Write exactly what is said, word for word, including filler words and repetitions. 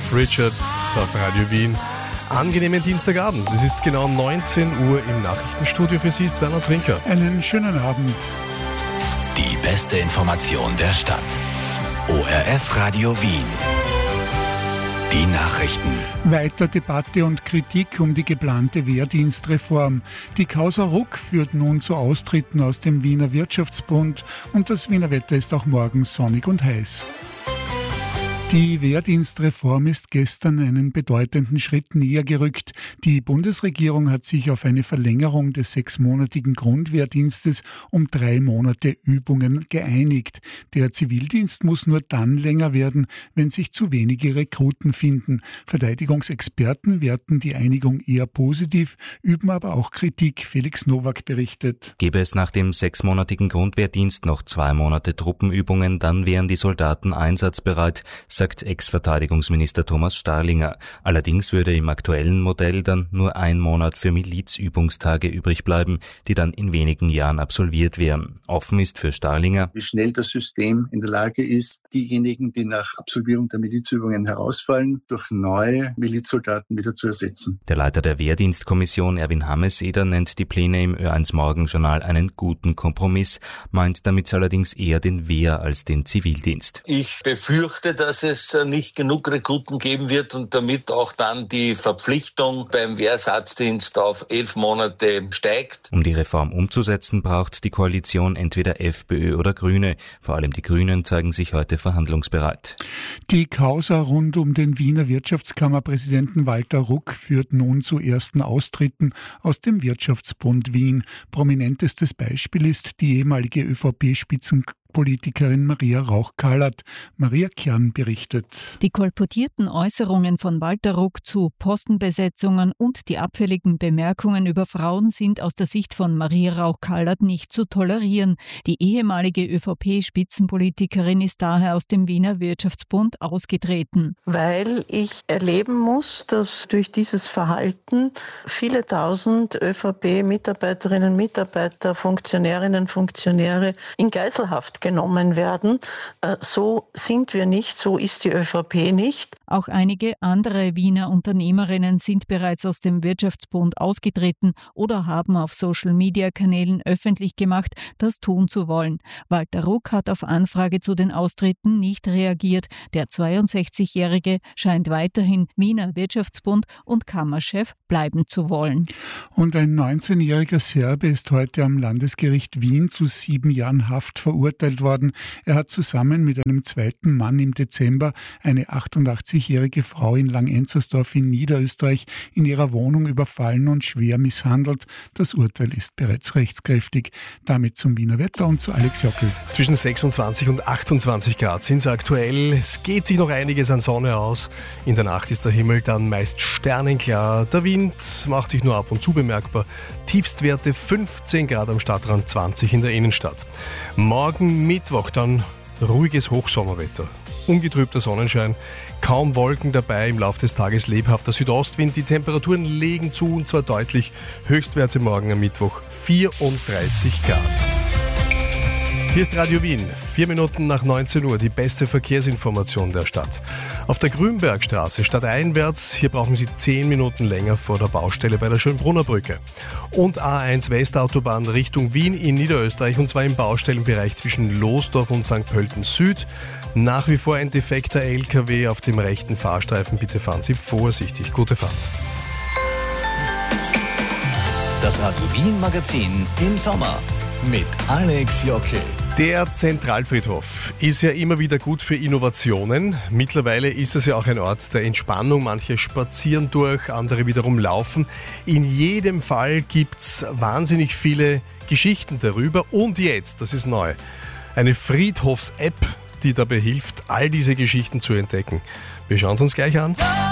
Cliff Richard auf Radio Wien. Angenehmen Dienstagabend. Es ist genau neunzehn Uhr im Nachrichtenstudio. Für Sie ist Werner Trinker. Einen schönen Abend. Die beste Information der Stadt. O R F Radio Wien. Die Nachrichten. Weiter Debatte und Kritik um die geplante Wehrdienstreform. Die Causa Ruck führt nun zu Austritten aus dem Wiener Wirtschaftsbund und das Wiener Wetter ist auch morgen sonnig und heiß. Die Wehrdienstreform ist gestern einen bedeutenden Schritt näher gerückt. Die Bundesregierung hat sich auf eine Verlängerung des sechsmonatigen Grundwehrdienstes um drei Monate Übungen geeinigt. Der Zivildienst muss nur dann länger werden, wenn sich zu wenige Rekruten finden. Verteidigungsexperten werten die Einigung eher positiv, üben aber auch Kritik. Felix Nowak berichtet. Gäbe es nach dem sechsmonatigen Grundwehrdienst noch zwei Monate Truppenübungen, dann wären die Soldaten einsatzbereit, sagt Ex-Verteidigungsminister Thomas Starlinger. Allerdings würde im aktuellen Modell dann nur ein Monat für Milizübungstage übrig bleiben, die dann in wenigen Jahren absolviert wären. Offen ist für Starlinger, wie schnell das System in der Lage ist, diejenigen, die nach Absolvierung der Milizübungen herausfallen, durch neue Milizsoldaten wieder zu ersetzen. Der Leiter der Wehrdienstkommission, Erwin Hameseder, nennt die Pläne im Ö eins Morgenjournal einen guten Kompromiss, meint damit allerdings eher den Wehr- als den Zivildienst. Ich befürchte, dass es nicht genug Rekruten geben wird und damit auch dann die Verpflichtung beim Wehrersatzdienst auf elf Monate steigt. Um die Reform umzusetzen, braucht die Koalition entweder FPÖ oder Grüne. Vor allem die Grünen zeigen sich heute verhandlungsbereit. Die Causa rund um den Wiener Wirtschaftskammerpräsidenten Walter Ruck führt nun zu ersten Austritten aus dem Wirtschaftsbund Wien. Prominentestes Beispiel ist die ehemalige ÖVP-Spitzenpolitikerin Maria Rauch-Kallert. Maria Kern berichtet. Die kolportierten Äußerungen von Walter Ruck zu Postenbesetzungen und die abfälligen Bemerkungen über Frauen sind aus der Sicht von Maria Rauch-Kallert nicht zu tolerieren. Die ehemalige ÖVP-Spitzenpolitikerin ist daher aus dem Wiener Wirtschaftsbund ausgetreten. Weil ich erleben muss, dass durch dieses Verhalten viele tausend ÖVP-Mitarbeiterinnen und Mitarbeiter, Funktionärinnen und Funktionäre in Geiselhaft genommen werden. So sind wir nicht, so ist die ÖVP nicht. Auch einige andere Wiener Unternehmerinnen sind bereits aus dem Wirtschaftsbund ausgetreten oder haben auf Social-Media-Kanälen öffentlich gemacht, das tun zu wollen. Walter Ruck hat auf Anfrage zu den Austritten nicht reagiert. Der zweiundsechzigjährige scheint weiterhin Wiener Wirtschaftsbund und Kammerchef bleiben zu wollen. Und ein neunzehnjähriger Serbe ist heute am Landesgericht Wien zu sieben Jahren Haft verurteilt worden. Er hat zusammen mit einem zweiten Mann im Dezember eine achtundachtzigjährige Frau in Langenzersdorf in Niederösterreich in ihrer Wohnung überfallen und schwer misshandelt. Das Urteil ist bereits rechtskräftig. Damit zum Wiener Wetter und zu Alex Jockel. Zwischen sechsundzwanzig und achtundzwanzig Grad sind es aktuell. Es geht sich noch einiges an Sonne aus. In der Nacht ist der Himmel dann meist sternenklar. Der Wind macht sich nur ab und zu bemerkbar. Tiefstwerte fünfzehn Grad am Stadtrand, zwanzig in der Innenstadt. Morgen Mittwoch dann ruhiges Hochsommerwetter. Ungetrübter Sonnenschein, kaum Wolken dabei, im Laufe des Tages lebhafter Südostwind. Die Temperaturen legen zu und zwar deutlich. Höchstwerte morgen am Mittwoch vierunddreißig Grad. Hier ist Radio Wien, vier Minuten nach neunzehn Uhr, die beste Verkehrsinformation der Stadt. Auf der Grünbergstraße stadteinwärts, hier brauchen Sie zehn Minuten länger vor der Baustelle bei der Schönbrunner Brücke. Und A eins Westautobahn Richtung Wien in Niederösterreich, und zwar im Baustellenbereich zwischen Losdorf und Sankt Pölten Süd. Nach wie vor ein defekter L K W auf dem rechten Fahrstreifen, bitte fahren Sie vorsichtig. Gute Fahrt. Das Radio Wien Magazin im Sommer mit Alex Jockel. Der Zentralfriedhof ist ja immer wieder gut für Innovationen. Mittlerweile ist es ja auch ein Ort der Entspannung. Manche spazieren durch, andere wiederum laufen. In jedem Fall gibt's wahnsinnig viele Geschichten darüber. Und jetzt, das ist neu, eine Friedhofs-App, die dabei hilft, all diese Geschichten zu entdecken. Wir schauen es uns gleich an.